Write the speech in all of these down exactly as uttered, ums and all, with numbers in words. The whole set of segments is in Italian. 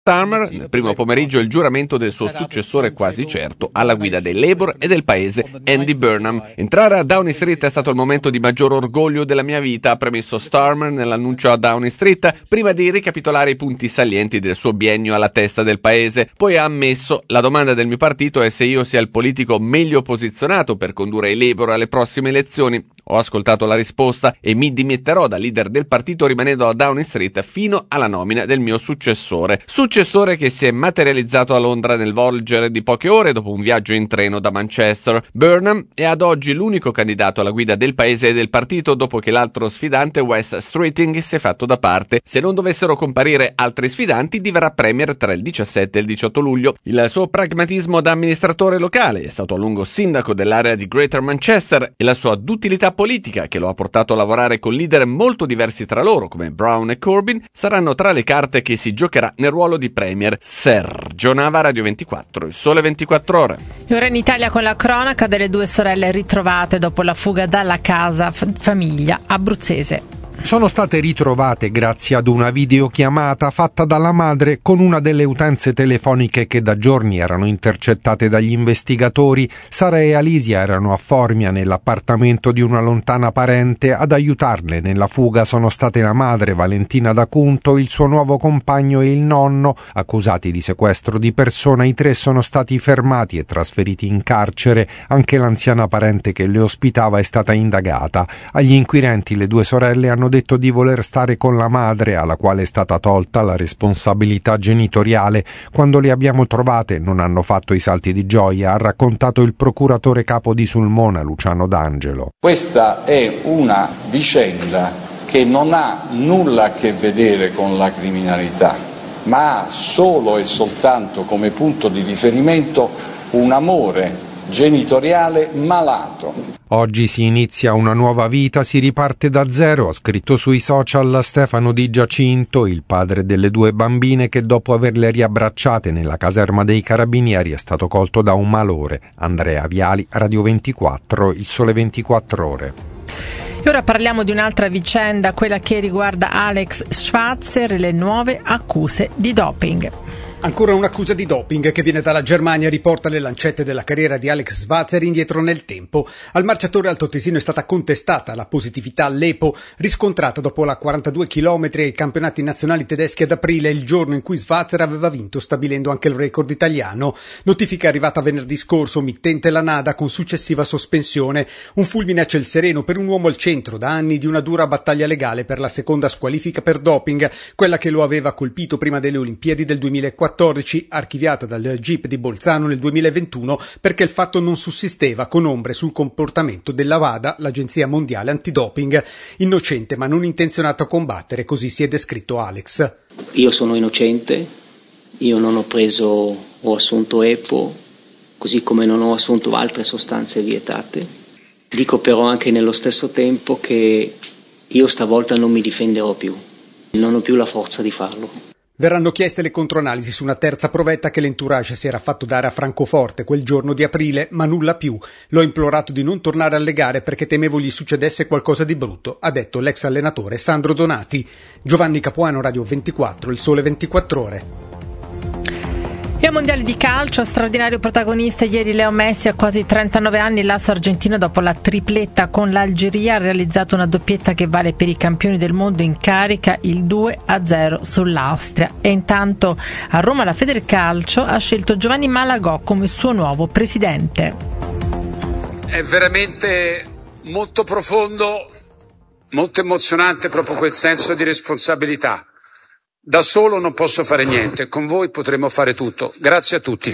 Starmer, nel primo pomeriggio il giuramento del suo successore quasi certo alla guida del Labour e del paese, Andy Burnham. Entrare a Downing Street è stato il momento di maggior orgoglio della mia vita, ha premesso Starmer nell'annuncio a Downing Street, prima di ricapitolare i punti salienti del suo biennio alla testa del paese. Poi ha ammesso: la domanda del mio partito è se io sia il politico meglio posizionato per condurre i Labour alle prossime elezioni. Ho ascoltato la risposta e mi dimetterò da leader del partito rimanendo a Downing Street fino alla nomina del mio successore. Successore che si è materializzato a Londra nel volgere di poche ore dopo un viaggio in treno da Manchester. Burnham è ad oggi l'unico candidato alla guida del paese e del partito dopo che l'altro sfidante, Wes Streeting, si è fatto da parte. Se non dovessero comparire altri sfidanti, diverrà premier tra il diciassette e il diciotto luglio. Il suo pragmatismo da amministratore locale, è stato a lungo sindaco dell'area di Greater Manchester, e la sua duttilità politica, che lo ha portato a lavorare con leader molto diversi tra loro come Brown e Corbyn, saranno tra le carte che si giocherà nel ruolo di premier. Sergio Nava, Radio ventiquattro, Il Sole ventiquattro Ore. E ora in Italia con la cronaca delle due sorelle ritrovate dopo la fuga dalla casa f- famiglia abruzzese. Sono state ritrovate grazie ad una videochiamata fatta dalla madre con una delle utenze telefoniche che da giorni erano intercettate dagli investigatori. Sara e Alisia erano a Formia nell'appartamento di una lontana parente. Ad aiutarle nella fuga sono state la madre Valentina D'Acunto, il suo nuovo compagno e il nonno. Accusati di sequestro di persona, i tre sono stati fermati e trasferiti in carcere. Anche l'anziana parente che le ospitava è stata indagata. Agli inquirenti le due sorelle hanno detto di voler stare con la madre, alla quale è stata tolta la responsabilità genitoriale. Quando le abbiamo trovate non hanno fatto i salti di gioia, ha raccontato il procuratore capo di Sulmona, Luciano D'Angelo. Questa è una vicenda che non ha nulla a che vedere con la criminalità, ma ha solo e soltanto come punto di riferimento un amore genitoriale malato. Oggi si inizia una nuova vita, si riparte da zero, ha scritto sui social Stefano Di Giacinto, il padre delle due bambine che dopo averle riabbracciate nella caserma dei carabinieri è stato colto da un malore. Andrea Viali, Radio ventiquattro, Il Sole ventiquattro Ore. E ora parliamo di un'altra vicenda, quella che riguarda Alex Schwarzer e le nuove accuse di doping. Ancora un'accusa di doping che viene dalla Germania riporta le lancette della carriera di Alex Schwarzer indietro nel tempo. Al marciatore altoatesino è stata contestata la positività all'E P O riscontrata dopo la quarantadue chilometri ai campionati nazionali tedeschi ad aprile, il giorno in cui Schwarzer aveva vinto stabilendo anche il record italiano. Notifica arrivata venerdì scorso, mittente la NADA con successiva sospensione. Un fulmine a ciel sereno per un uomo al centro da anni di una dura battaglia legale per la seconda squalifica per doping, quella che lo aveva colpito prima delle Olimpiadi del duemilaquattordici, archiviata dal G I P di Bolzano nel duemilaventuno perché il fatto non sussisteva, con ombre sul comportamento della WADA, l'Agenzia Mondiale Antidoping. Innocente ma non intenzionato a combattere, così si è descritto Alex. Io sono innocente, io non ho preso o assunto E P O, così come non ho assunto altre sostanze vietate. Dico però anche nello stesso tempo che io stavolta non mi difenderò più, non ho più la forza di farlo. Verranno chieste le controanalisi su una terza provetta che l'entourage si era fatto dare a Francoforte quel giorno di aprile, ma nulla più. L'ho implorato di non tornare alle gare perché temevo gli succedesse qualcosa di brutto, ha detto l'ex allenatore Sandro Donati. Giovanni Capuano, Radio ventiquattro, Il Sole ventiquattro Ore. E al mondiale di calcio, straordinario protagonista ieri Leo Messi, a quasi trentanove anni, l'asso argentino dopo la tripletta con l'Algeria ha realizzato una doppietta che vale per i campioni del mondo in carica, il due a zero sull'Austria. E intanto a Roma la Federcalcio ha scelto Giovanni Malagò come suo nuovo presidente. È veramente molto profondo, molto emozionante proprio quel senso di responsabilità. Da solo non posso fare niente, con voi potremo fare tutto. Grazie a tutti.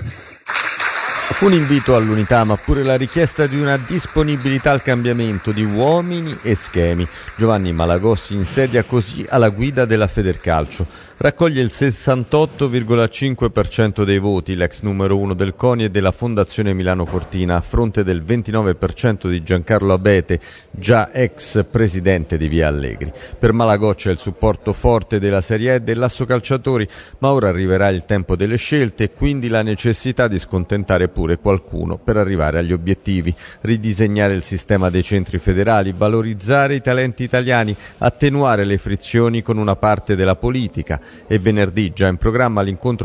Un invito all'unità, ma pure la richiesta di una disponibilità al cambiamento di uomini e schemi. Giovanni Malagò si insedia così alla guida della Federcalcio. Raccoglie il sessantotto virgola cinque per cento dei voti, l'ex numero uno del CONI e della Fondazione Milano Cortina, a fronte del ventinove per cento di Giancarlo Abete, già ex presidente di Via Allegri. Per Malagò c'è il supporto forte della Serie A e dell'Asso Calciatori, ma ora arriverà il tempo delle scelte e quindi la necessità di scontentare pure qualcuno per arrivare agli obiettivi, ridisegnare il sistema dei centri federali, valorizzare i talenti italiani, attenuare le frizioni con una parte della politica, e venerdì già in programma l'incontro